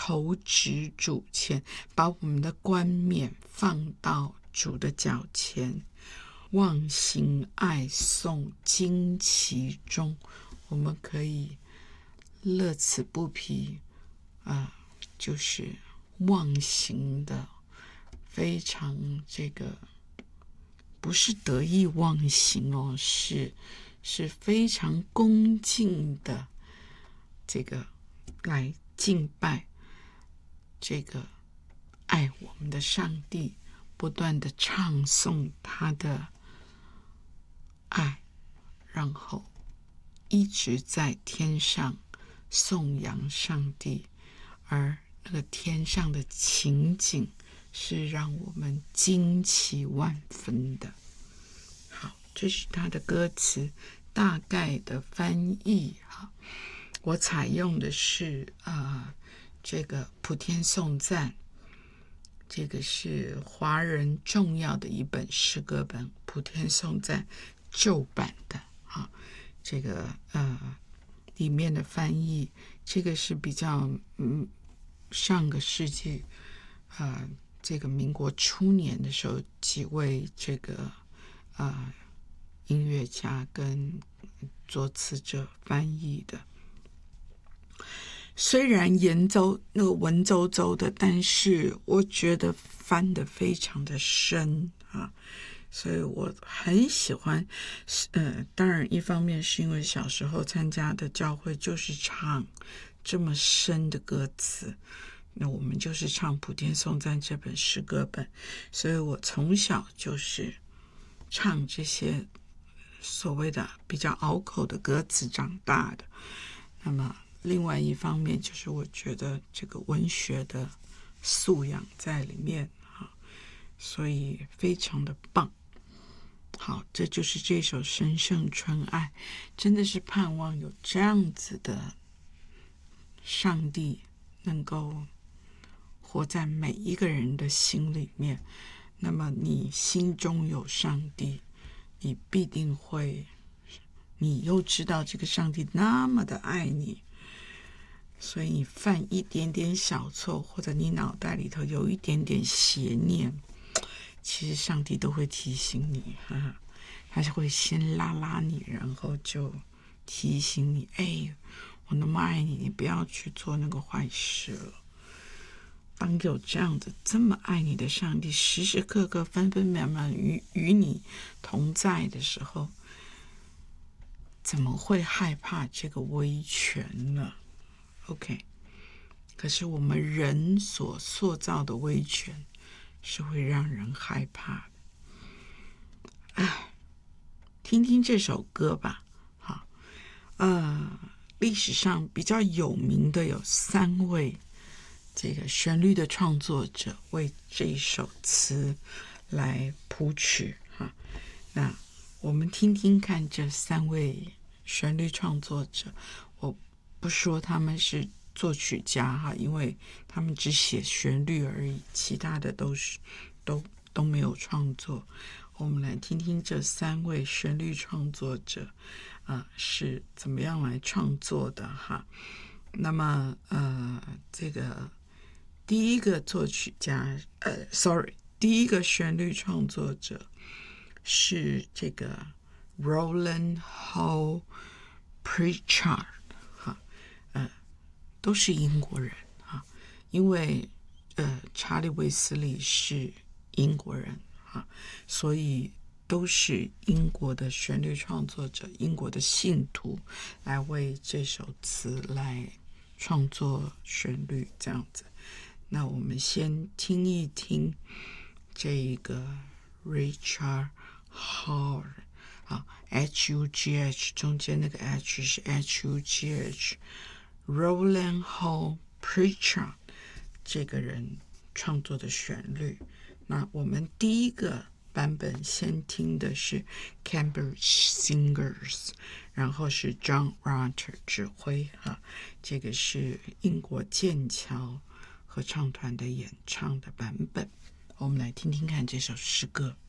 投掷主前，把我们的冠冕放到主的脚前，忘形爱颂旌旗中，我们可以乐此不疲，就是忘形的，非常这个不是得意忘形哦，是非常恭敬的这个来敬拜这个爱我们的上帝，不断的唱颂他的爱，然后一直在天上颂扬上帝，而那个天上的情景是让我们惊奇万分的。好，这是他的歌词大概的翻译。我采用的是这个普天颂赞，这个是华人重要的一本诗歌本，普天颂赞旧版的这个里面的翻译，这个是比较上个世纪这个民国初年的时候几位这个音乐家跟作词者翻译的。虽然那个文绉绉的，但是我觉得翻得非常的深所以我很喜欢。当然一方面是因为小时候参加的教会就是唱这么深的歌词，那我们就是唱普天颂赞这本诗歌本，所以我从小就是唱这些所谓的比较拗口的歌词长大的。那么另外一方面就是我觉得这个文学的素养在里面所以非常的棒。好，这就是这首神圣纯爱，真的是盼望有这样子的上帝能够活在每一个人的心里面。那么你心中有上帝，你必定会，你又知道这个上帝那么的爱你，所以你犯一点点小错，或者你脑袋里头有一点点邪念，其实上帝都会提醒你他是会先拉拉你，然后就提醒你，我那么爱你，你不要去做那个坏事了。当有这样子这么爱你的上帝时时刻刻分分秒秒与你同在的时候，怎么会害怕这个威权呢？ OK， 可是我们人所塑造的威权是会让人害怕的。听听这首歌吧。好，历史上比较有名的有3位这个旋律的创作者为这一首词来谱曲那我们听听看这3位旋律创作者，我不说他们是作曲家因为他们只写旋律而已，其他的都没有创作。我们来听听这3位旋律创作者是怎么样来创作的那么这个第一个作曲家第一个旋律创作者是这个 Rowland Hall Pritchard 都是英国人因为查理卫斯理是英国人所以都是英国的旋律创作者，英国的信徒来为这首词来创作旋律这样子。那我们先听一听这个 Richard Hall H-U-G-H 中间那个 H 是 H-U-G-H Rowland Hall Pritchard 这个人创作的旋律。那我们第一个版本先听的是 Cambridge Singers， 然后是 John Rutter 指挥这个是英国剑桥合唱团的演唱的版本。我们来听听看这首诗歌。